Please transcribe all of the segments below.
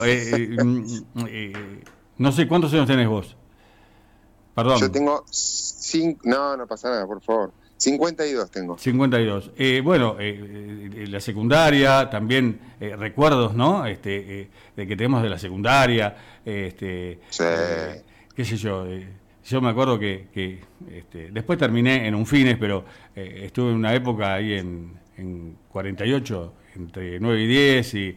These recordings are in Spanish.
no sé, ¿cuántos años tenés vos? Perdón. Yo tengo 5, no pasa nada, por favor. 52 tengo. 52. Bueno, la secundaria, también recuerdos, ¿no? De que tenemos de la secundaria, Sí. qué sé yo. Yo me acuerdo que después terminé en Unfines, pero estuve en una época ahí en 48, entre 9 y 10, y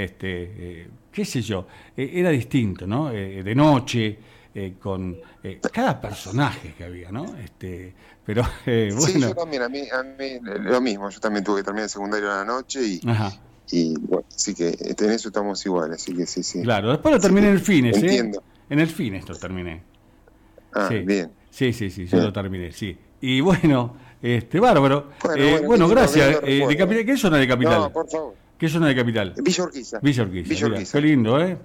qué sé yo, era distinto, ¿no? De noche, con cada personaje que había, ¿no? Pero bueno. Sí, yo también, a mí lo mismo, yo también tuve que terminar el secundario a la noche Ajá. y bueno, así que en eso estamos iguales, así que sí. Claro, después lo terminé en el Fines, entiendo. En el Fines lo terminé. Ah, Sí, bien. sí, yo Bien. lo terminé, sí. Y bueno, bárbaro. Bueno, Gracias. qué lindo ¿De Capital? ¿Qué zona de Capital? No, por favor. ¿Qué zona de Capital? Villa Urquiza. Villa Urquiza. Villa Mirá, Urquiza. qué lindo, ¿eh?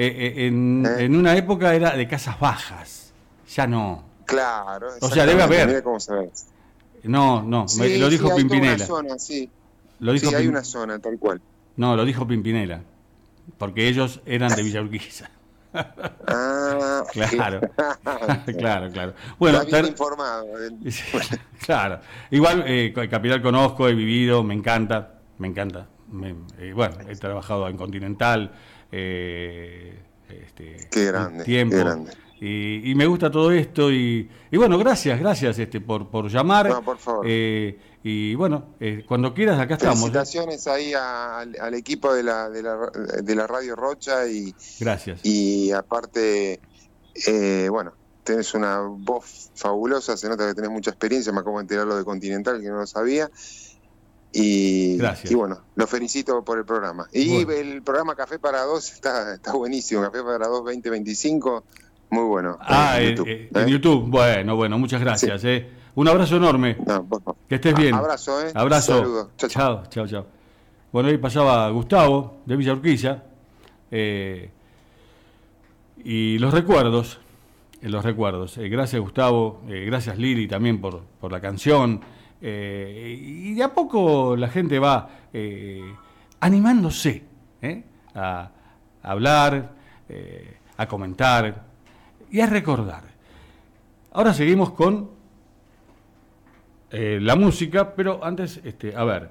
En una época era de casas bajas, ya no. Claro, O sea, debe haber. Mira cómo sabes. No, Sí, lo dijo hay Pimpinela. toda una zona, sí. Lo dijo Sí, hay una zona, tal cual. No, lo dijo Pimpinela, porque ellos eran de Villa Urquiza. Ah, Claro, claro. Bueno, está bien informado. claro. Igual, Capital conozco, he vivido, me encanta. Bueno, he trabajado en Continental, Qué un grande, tiempo. qué grande. Y me gusta todo esto y bueno, gracias por llamar. No, por favor. Y bueno, cuando quieras acá estamos. Felicitaciones ahí al equipo de la Radio Rocha Gracias. y aparte, bueno, tenés una voz fabulosa, se nota que tenés mucha experiencia, me acabo de enterar lo de Continental, que no lo sabía. Gracias. Y bueno, los felicito por el programa. Y bueno. el programa Café para Dos está buenísimo, Café para Dos 2025, muy bueno. En YouTube. Bueno, muchas gracias. Sí. Un abrazo enorme. No, bueno. Que estés bien. Abrazo, Abrazo. Saludos. Chao. Bueno, ahí pasaba Gustavo, de Villa Urquiza. Y los recuerdos. Gracias, Gustavo. Gracias, Lili, también por la canción. Y de a poco la gente va animándose a hablar, a comentar y a recordar. Ahora seguimos con la música, pero antes, a ver.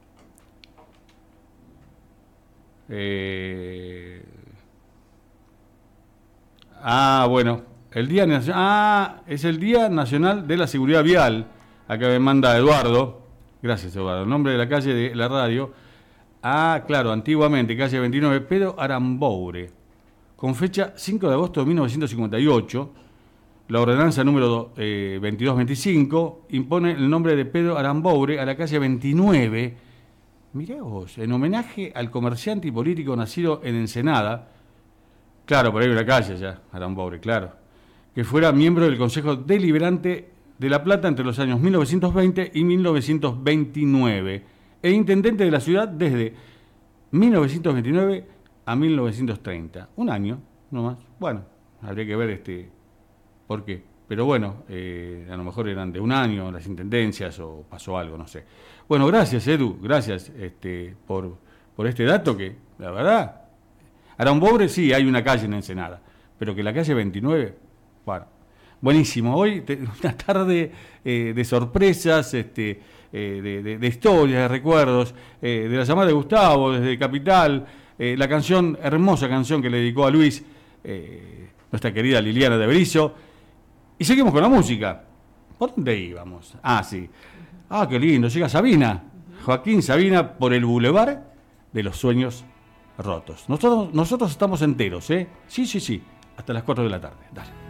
Bueno, el Día Nacional. Es el Día Nacional de la Seguridad Vial. Acá me manda Eduardo. Gracias, Eduardo. El nombre de la calle de la radio. Claro, antiguamente, calle 29, Pedro Aramboure. Con fecha 5 de agosto de 1958. La ordenanza número 2225 impone el nombre de Pedro Aramboure a la calle 29. Mirá vos, en homenaje al comerciante y político nacido en Ensenada. Claro, por ahí una calle ya, Aramboure, claro. Que fuera miembro del Consejo Deliberante de La Plata entre los años 1920 y 1929 e intendente de la ciudad desde 1929 a 1930. Un año, nomás. Bueno, habría que ver por qué. Pero bueno, a lo mejor eran de un año las intendencias o pasó algo, no sé. Bueno, gracias, Edu, gracias por este dato que, la verdad, Aramboure sí, hay una calle en Ensenada, pero que la calle 29, bueno, buenísimo. Hoy una tarde de sorpresas, de historias, de recuerdos, de la llamada de Gustavo desde Capital, la canción, hermosa canción que le dedicó a Luis, nuestra querida Liliana de Berizo. Y seguimos con la música. ¿Por dónde íbamos? Sí. Qué lindo. Llega Sabina. Joaquín Sabina por el Boulevard de los Sueños Rotos. Nosotros estamos enteros, ¿eh? Sí. Hasta las 4 de la tarde. Dale.